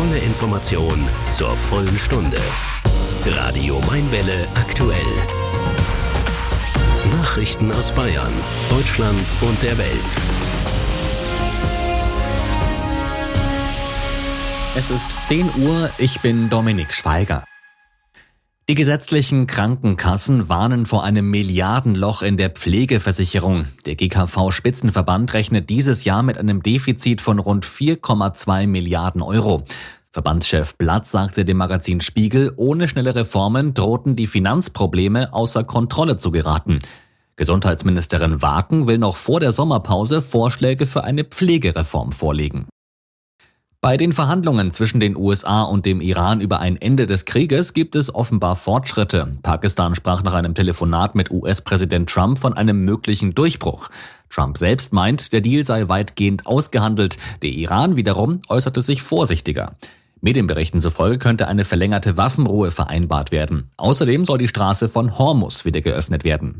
Volle Information zur vollen Stunde. Radio Mainwelle aktuell. Nachrichten aus Bayern, Deutschland und der Welt. Es ist 10 Uhr, ich bin Dominik Schweiger. Die gesetzlichen Krankenkassen warnen vor einem Milliardenloch in der Pflegeversicherung. Der GKV-Spitzenverband rechnet dieses Jahr mit einem Defizit von rund 4,2 Milliarden Euro. Verbandschef Blatt sagte dem Magazin Spiegel, ohne schnelle Reformen drohten die Finanzprobleme außer Kontrolle zu geraten. Gesundheitsministerin Waken will noch vor der Sommerpause Vorschläge für eine Pflegereform vorlegen. Bei den Verhandlungen zwischen den USA und dem Iran über ein Ende des Krieges gibt es offenbar Fortschritte. Pakistan sprach nach einem Telefonat mit US-Präsident Trump von einem möglichen Durchbruch. Trump selbst meint, der Deal sei weitgehend ausgehandelt. Der Iran wiederum äußerte sich vorsichtiger. Medienberichten zufolge könnte eine verlängerte Waffenruhe vereinbart werden. Außerdem soll die Straße von Hormuz wieder geöffnet werden.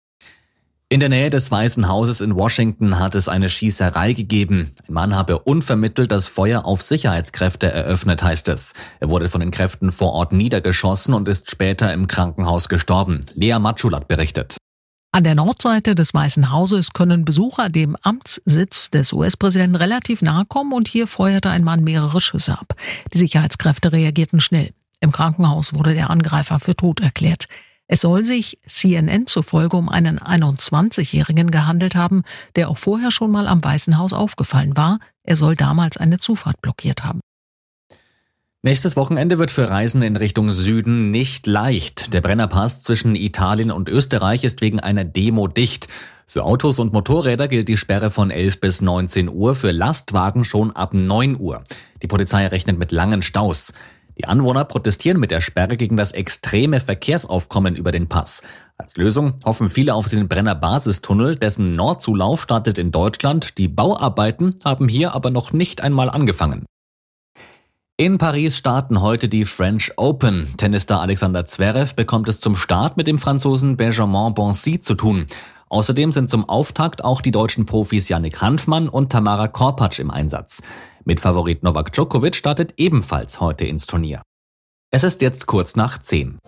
In der Nähe des Weißen Hauses in Washington hat es eine Schießerei gegeben. Ein Mann habe unvermittelt das Feuer auf Sicherheitskräfte eröffnet, heißt es. Er wurde von den Kräften vor Ort niedergeschossen und ist später im Krankenhaus gestorben. Lea Matschulat berichtet. An der Nordseite des Weißen Hauses können Besucher dem Amtssitz des US-Präsidenten relativ nahe kommen und hier feuerte ein Mann mehrere Schüsse ab. Die Sicherheitskräfte reagierten schnell. Im Krankenhaus wurde der Angreifer für tot erklärt. Es soll sich CNN zufolge um einen 21-Jährigen gehandelt haben, der auch vorher schon mal am Weißen Haus aufgefallen war. Er soll damals eine Zufahrt blockiert haben. Nächstes Wochenende wird für Reisen in Richtung Süden nicht leicht. Der Brennerpass zwischen Italien und Österreich ist wegen einer Demo dicht. Für Autos und Motorräder gilt die Sperre von 11 bis 19 Uhr, für Lastwagen schon ab 9 Uhr. Die Polizei rechnet mit langen Staus. Die Anwohner protestieren mit der Sperre gegen das extreme Verkehrsaufkommen über den Pass. Als Lösung hoffen viele auf den Brenner-Basistunnel, dessen Nordzulauf startet in Deutschland. Die Bauarbeiten haben hier aber noch nicht einmal angefangen. In Paris starten heute die French Open. Tennisstar Alexander Zverev bekommt es zum Start mit dem Franzosen Benjamin Bonzi zu tun. Außerdem sind zum Auftakt auch die deutschen Profis Yannick Hanfmann und Tamara Korpatsch im Einsatz. Mitfavorit Novak Djokovic startet ebenfalls heute ins Turnier. Es ist jetzt kurz nach 10.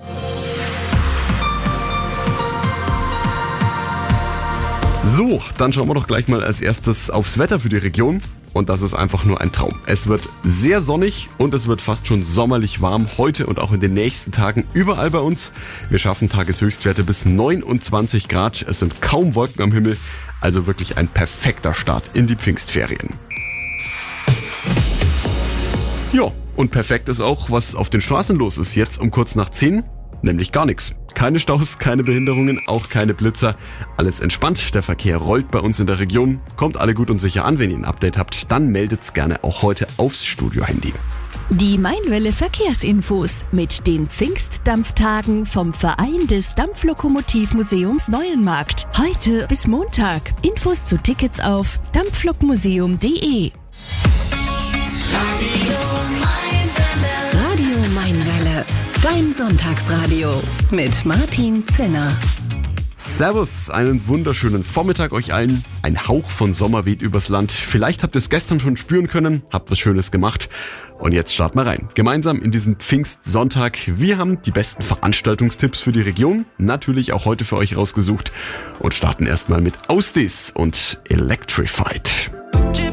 So, dann schauen wir doch gleich mal als erstes aufs Wetter für die Region. Und das ist einfach nur ein Traum. Es wird sehr sonnig und es wird fast schon sommerlich warm heute und auch in den nächsten Tagen überall bei uns. Wir schaffen Tageshöchstwerte bis 29 Grad. Es sind kaum Wolken am Himmel. Also wirklich ein perfekter Start in die Pfingstferien. Ja, und perfekt ist auch, was auf den Straßen los ist. Jetzt um kurz nach 10, nämlich gar nichts. Keine Staus, keine Behinderungen, auch keine Blitzer. Alles entspannt, der Verkehr rollt bei uns in der Region. Kommt alle gut und sicher an. Wenn ihr ein Update habt, dann meldet's gerne auch heute aufs Studio-Handy. Die Mainwelle Verkehrsinfos mit den Pfingstdampftagen vom Verein des Dampflokomotivmuseums Neuenmarkt. Heute bis Montag. Infos zu Tickets auf dampflokmuseum.de. Radio Mainwelle, dein Sonntagsradio mit Martin Zinner. Servus, einen wunderschönen Vormittag euch allen. Ein Hauch von Sommer weht übers Land. Vielleicht habt ihr es gestern schon spüren können, habt was Schönes gemacht. Und jetzt starten wir rein. Gemeinsam in diesen Pfingstsonntag. Wir haben die besten Veranstaltungstipps für die Region, natürlich auch heute für euch rausgesucht. Und starten erstmal mit Ausdis und Electrified.